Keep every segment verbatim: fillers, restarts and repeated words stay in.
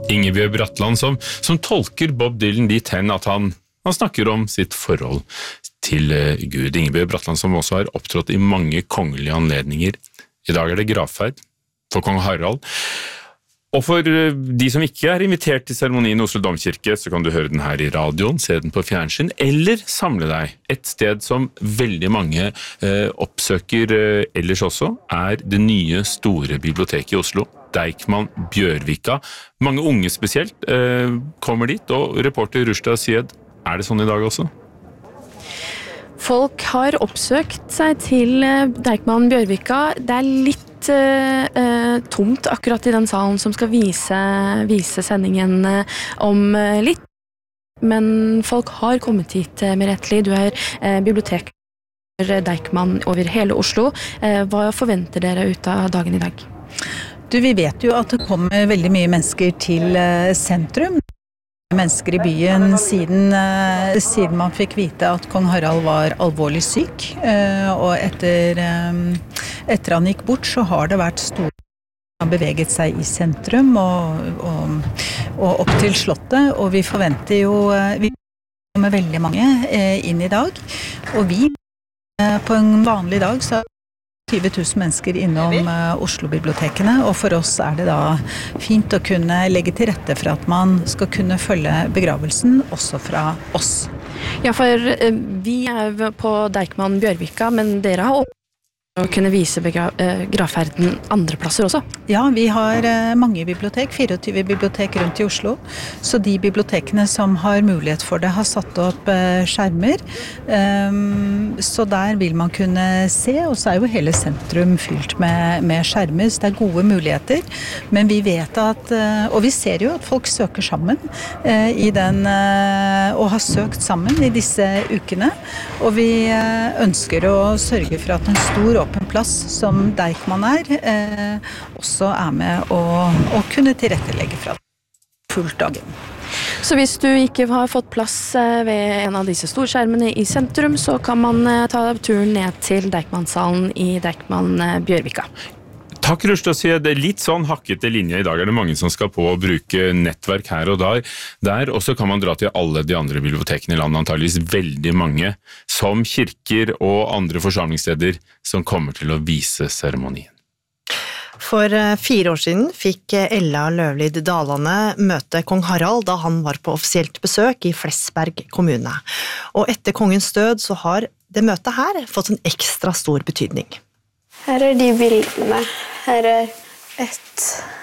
Ingebjørg Bratland som, som tolker Bob Dylan dit hen at han, han snakker om sitt forhold til uh, Gud. Ingebjørg Bratland som også har opptrådt i mange kongelige anledninger. I dag er det gravferd for kong Harald. Og for uh, de som ikke er invitert til seremonien i Oslo Domkirke, så kan du høre den her i radioen, se den på fjernsyn, eller samle deg. Et sted som veldig mange uh, oppsøker uh, ellers også, er det nye store biblioteket i Oslo. Deichman Bjørvika. Mange unge spesielt eh, kommer dit, og reporter Rushda Syed, er det sånn i dag også? Folk har oppsøkt seg til Deichman Bjørvika. Det er litt eh, tomt akkurat i den salen som skal vise, vise sendingen eh, om eh, litt. Men folk har kommet hit eh, med rettelig. Du er eh, bibliotek Deichman over hele Oslo. Eh, hva forventer dere ut av dagen i dag? Du, vi vet jo at det kommer veldig mye mennesker til uh, sentrum. Mennesker i byen siden, uh, siden man fikk vite at kong Harald var alvorlig syk. Uh, og etter, um, etter han gikk bort, så har det vært store som har beveget seg i sentrum og, og, og opp til slottet. Og vi forventer jo uh, vi kommer veldig mange uh, inn i dag. Og vi, uh, på en vanlig dag, så tyve tusen mennesker innom uh, Oslo-bibliotekene, og for oss er det da fint å kunne legge til rette for at man skal kunne følge begravelsen også fra oss. Ja, for uh, vi er på Deichman Bjørvika, men dere har å kunne vise begra- uh, gravferden andre plasser også. Ja, vi har uh, mange bibliotek, fireogtyve bibliotek rundt i Oslo, så de bibliotekene som har mulighet for det har satt opp uh, skjermer, um, så der vil man kunne se, og så er jo hele sentrum fylt med, med skjermer, så det er gode muligheter, men vi vet at, uh, og vi ser jo at folk søker sammen uh, i den, uh, og har søkt sammen i disse ukene, og vi uh, ønsker å sørge for at en stor åpen plass som Deichman er, eh, også er med å, å kunne tilrettelegge fra fullt dagen. Så hvis du ikke har fått plass ved en av disse storskjermene i sentrum, så kan man ta turen ned til Deichman-salen i Deichman Bjørvika. Takk, Rushda Syed. Det er litt sånn hakkete linje. I dag er det mange som skal på å bruke nettverk her og der, der og så kan man dra til alle de andre bibliotekene i landet, antageligvis veldig mange, som kirker og andre forsamlingssteder som kommer til å vise seremonien. For fire år siden fikk Ella Løvlid Dalane møte kong Harald da han var på offisielt besøk i Flesberg kommune. Og etter kongens død så har det møtet her fått en ekstra stor betydning. Her er de bildene. Her er et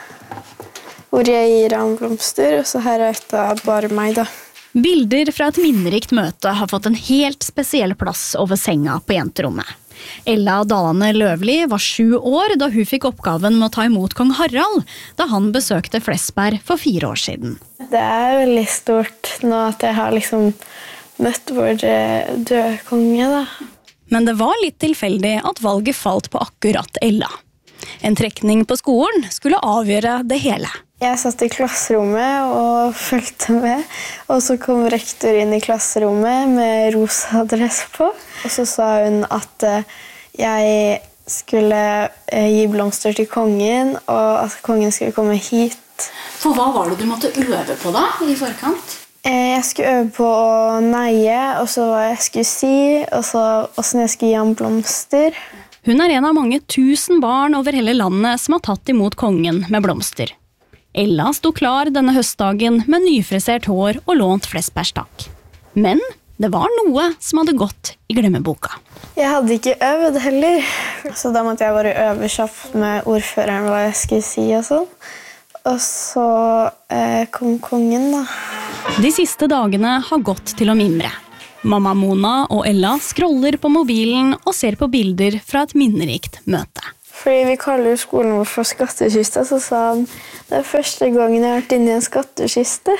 hvor jeg gir ham blomster, og så her er et av bare meg da. Bilder fra et minnerikt møte har fått en helt spesiell plass over senga på jenterommet. Ella Dalane Løvli var sju år da hun fikk oppgaven med å ta imot kong Harald, da han besøkte Flesberg for fire år siden. Det er veldig stort nå at jeg har liksom møtt vår døde konge da. Men det var litt tilfeldig at valget falt på akkurat Ella. En trekning på skolen skulle avgjøre det hele. Jeg satt i klasserommet og fulgte med, og så kom rektor inn i klasserommet med rosa dress på. Og så sa hun at jeg skulle gi blomster til kongen, og at kongen skulle komme hit. For hva var det du måtte øve på da, i forkant? Jeg skulle øve på å neie, og så hva jeg skulle si, og så hvordan jeg skulle gi ham blomster. Hun er en av mange tusen barn over hele landet som har tatt imot kongen med blomster. Ella sto klar denne høstdagen med nyfrisert hår og lånt flesbærstakk. Men det var noe som hadde gått i glemmeboka. Jeg hadde ikke øvd heller, så da måtte jeg bare øve kjapt med ordføreren hva jeg skulle si og sånn. Og så eh, kom kongen da. De siste dagene har gått til å mimre. Mamma Mona og Ella scroller på mobilen og ser på bilder fra et minnerikt møte. Fordi vi kaller skolen vår for skattkiste, så sa han det er første gangen jeg har vært inne i en skattkiste.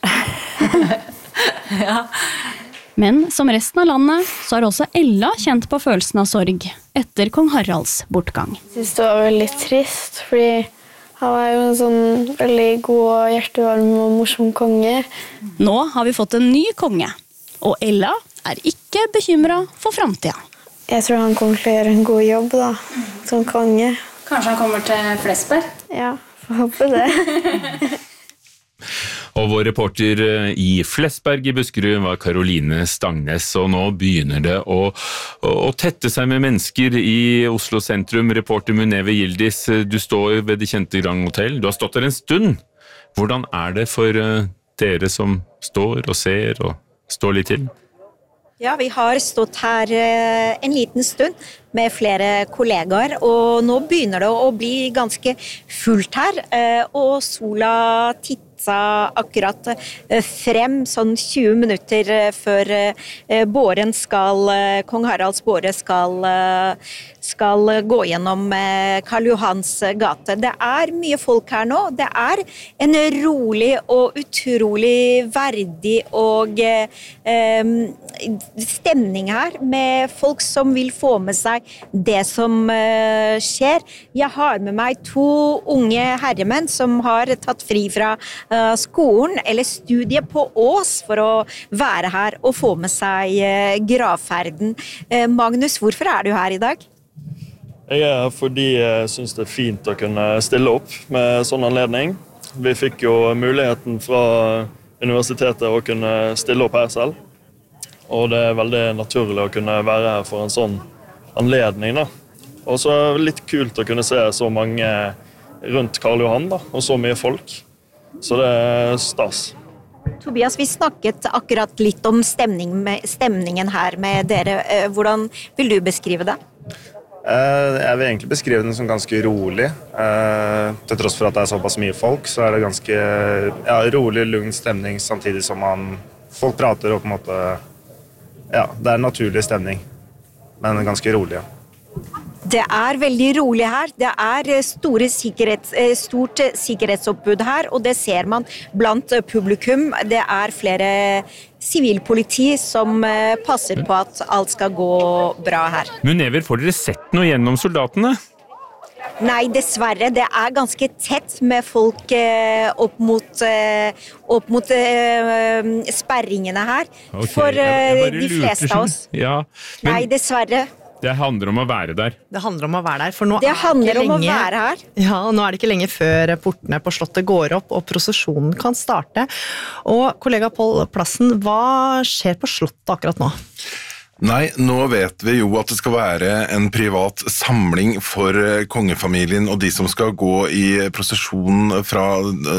Ja. Men som resten av landet så har også Ella kjent på følelsen av sorg etter kong Haralds bortgang. Jeg synes det var veldig trist, fordi han var jo en sånn veldig god og hjertevarm og morsom konge. Nå har vi fått en ny konge, og Ella er ikke bekymret for fremtiden. Jeg tror han kommer til å gjøre en god jobb da, som konge. Kanskje han kommer til Flesberg? Ja, får håpe det. Og vår reporter i Flesberg i Buskerud var Karoline Stangnes, og nå begynner det å, å tette seg med mennesker i Oslo sentrum. Reporter Muneve Yildiz, du står ved det kjente Grand Hotel. Du har stått der en stund. Hvordan er det for dere som står og ser og står litt til? Ja, vi har stått her en liten stund med flere kollegaer, og nå begynner det å bli ganske fullt her, og sola titter akkurat frem sånn tjue minutter før båren skal, Kong Haralds båre skal, skal gå gjennom Karl Johans gate. Det er mye folk her nå. Det er en rolig og utrolig verdig og eh, stemning her med folk som vil få med seg det som eh, skjer. Jeg har med meg to unge herremenn som har tatt fri fra skolen eller studiet på Ås for å være her og få med seg gravferden. Magnus, hvorfor er du her i dag? Jeg er her fordi jeg synes det er fint å kunne stille opp med sånn anledning. Vi fikk jo muligheten fra universitetet å kunne stille opp her selv, og det er veldig naturlig å kunne være her for en sånn anledning, da. Og så er det litt kult å kunne se så mange rundt Karl Johan, da, og så mye folk. Så det er stas. Tobias, vi snakket akkurat litt om stemning med, stemningen her med dere. Hvordan vil du beskrive det? Jeg vil egentlig beskrive den som ganske rolig. Til tross for at det er såpass mye folk, så er det ganske ja, rolig, lugn stemning, samtidig som man, folk prater og på en måte, ja, det er en naturlig stemning, men ganske rolig, ja. Det er veldig rolig her. Det er store sikkerhets, stort sikkerhetsoppbud her, og det ser man blant publikum. Det er flere sivilpoliti som passer på at alt skal gå bra her. Munever, får dere sett noe gjennom soldatene? Nei, dessverre. Det er ganske tett med folk eh, opp mot, eh, opp mot eh, sperringene her. Okay, For eh, jeg, jeg de fleste av oss. Ja, men... Nei, dessverre. Det handler om å være der. Det handler om å være der, for nå det er handler ikke om lenge, å være her. Ja, nå er det ikke lenge før portene på Slottet går opp og prosesjonen kan starte. Og kollega Pål Plassen, hva skjer på Slottet akkurat nå? Nei, nå vet vi jo at det skal være en privat samling for kongefamilien og de som skal gå i prosesjon fra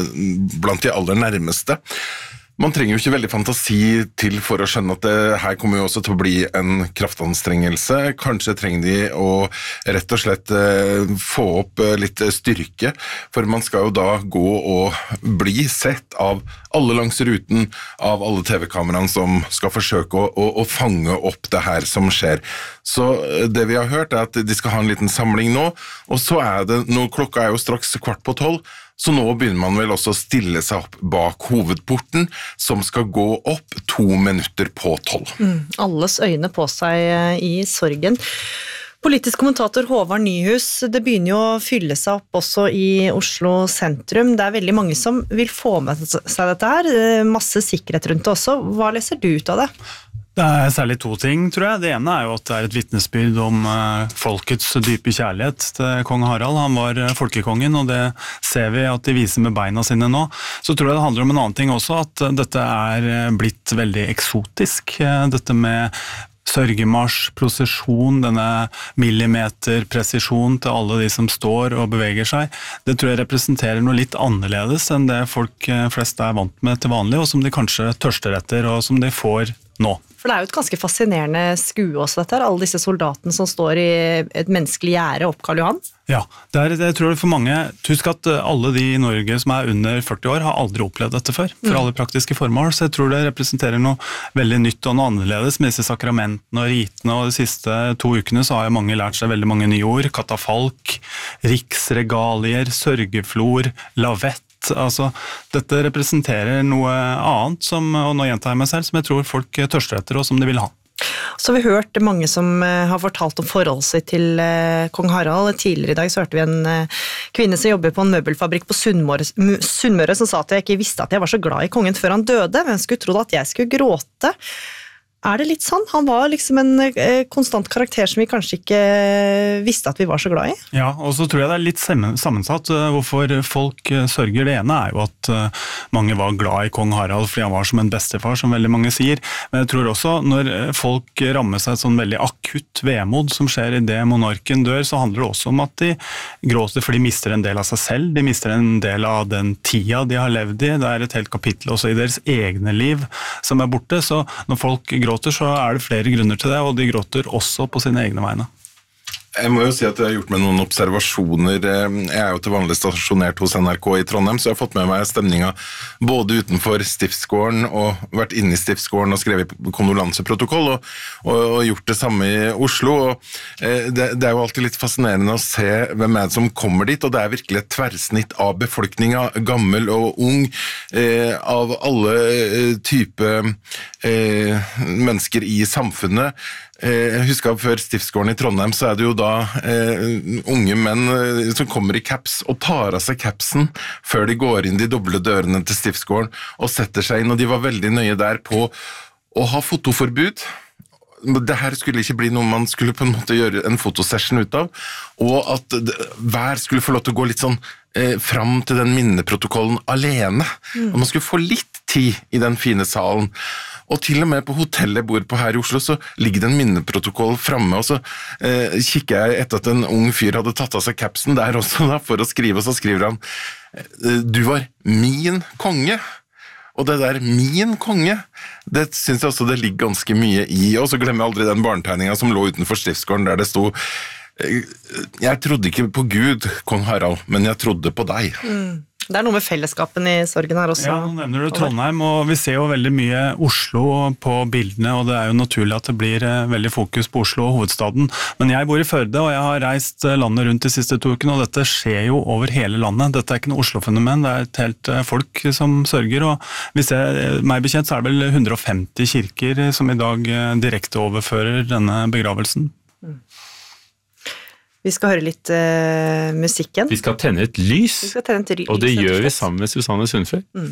blant de aller nærmeste. Man trenger jo ikke veldig fantasi til for å skjønne at det her kommer jo også til å bli en kraftanstrengelse. Kanskje trenger de å rett og slett få opp litt styrke, for man skal jo da gå og bli sett av alle langs ruten, av alle T V-kameraene som skal forsøke å, å, å fange opp det her som skjer. Så det vi har hørt er at de skal ha en liten samling nå, og så er det, nå klokka er jo straks kvart på tolv, så nå begynner man vel også å stille seg opp bak hovedporten, som skal gå opp to minutter på tolv. Mm, alles øyne på seg i sorgen. Politisk kommentator Håvard Nyhus, det begynner jo å fylle seg opp også i Oslo sentrum. Det er veldig mange som vil få med seg dette her, masse sikkerhet rundt det også. Hva leser du ut av det? Det er særlig to ting, tror jeg. Det ene er jo at det er et vitnesbyrd om folkets dype kjærlighet til kong Harald. Han var folkekongen, og det ser vi at de viser med beina sine nå. Så tror jeg det handler om en annen ting også, at dette er blitt veldig eksotisk. Dette med sørgemarsj, prosesjon, denne millimeterpresisjon til alle de som står og beveger seg, det tror jeg representerer noe litt annerledes enn det folk flest er vant med til vanlig, og som de kanskje tørster etter, og som de får nå. For det er jo et ganske fascinerende skue også dette her, alle disse soldatene som står i et menneskelig gjerde opp Karl Johan. Ja, det er, jeg tror for mange, husk at alle de i Norge som er under førti år har aldri opplevd dette før, for alle praktiske formål, så jeg tror det representerer noe veldig nytt og noe annerledes med disse sakramentene og ritene, og de siste to ukene så har jo mange lært seg veldig mange nye ord, katafalk, riksregalier, sørgeflor, lavett. Altså, dette representerer noe annet, som, og nå gjentar jeg meg selv, som jeg tror folk tørster etter og som de vil ha. Så har vi hørt mange som har fortalt om forholdet sitt til kong Harald. Tidligere i dag så hørte vi en kvinne som jobber på en møbelfabrikk på Sunnmøre, Sunnmøre som sa at jeg ikke visste at jeg var så glad i kongen før han døde, men skulle trodd at jeg skulle gråte. er det litt sånn? Han var liksom en eh, konstant karakter som vi kanskje ikke visste at vi var så glad i. Ja, og så tror jeg det er litt sammensatt. Hvorfor folk sørger. Det ene er jo at mange var glad i kong Harald fordi han var som en bestefar, som veldig mange sier. Men jeg tror også når folk rammer seg et sånn veldig akutt vemod som skjer i det monarken dør, så handler det også om at de gråter fordi de mister en del av seg selv, de mister en del av den tida de har levd i. Det er et helt kapittel også i deres egne liv som er borte, så når folk gråter gråter, så er det flere grunner til det, og de gråter også på sine egne vegne. Jeg må jo si at jeg har gjort meg noen observasjoner. Jeg er jo til vanlig stasjonert hos N R K i Trondheim, så jeg har fått med meg stemninga både utenfor stiftsgården og vært inne i stiftsgården og skrevet kondolanseprotokoll og, og, og gjort det samme i Oslo. Og, eh, det, det er jo alltid litt fascinerende å se hvem er det som kommer dit, og det er virkelig et tverrsnitt av befolkninga, gammel og ung, eh, av alle eh, type eh, mennesker i samfunnet. Jeg husker før stiftsgården i Trondheim, så er det jo da eh, unge menn eh, som kommer i caps og tar av seg capsen før de går inn de doble dørene til stiftsgården og setter seg inn, og de var veldig nøye der på å ha fotoforbud. Det her skulle ikke bli noe man skulle på en måte gjøre en fotosession ut av, og at hver skulle få lov til å gå litt sånn eh, fram til den minneprotokollen alene, mm. og man skulle få litt tid i den fine salen. Og til og med på hotellet jeg bor på her i Oslo, så ligger det en minneprotokoll fremme, og så eh, kikker jeg etter at en ung fyr hadde tatt av seg capsen der også da, for å skrive, og så skriver han «Du var min konge». Og det der «min konge», det synes jeg også det ligger ganske mye i, og så glemmer jeg aldri den barnetegningen som lå utenfor stiftsgården, der det sto «Jeg trodde ikke på Gud, kong Harald, men jeg trodde på deg». Mm. Det er noe med fellesskapen i sorgen her også. Ja, nå nevner du Trondheim, og vi ser jo veldig mye Oslo på bildene, og det er jo naturlig at det blir veldig fokus på Oslo og hovedstaden. Men jeg bor i Førde, og jeg har reist landet rundt de siste to ukene, og dette skjer jo over hele landet. Dette er ikke noe Oslo-fenomen, det er et helt folk som sørger, og hvis jeg, meg bekjent, så er det vel hundre og femti kirker som i dag direkte overfører denne begravelsen. Mm. Vi skal høre litt uh, musikken. Vi skal tenne et lys, Vi skal tenne et lys og det gjør vi sammen med Susanne Sundfør. Mm.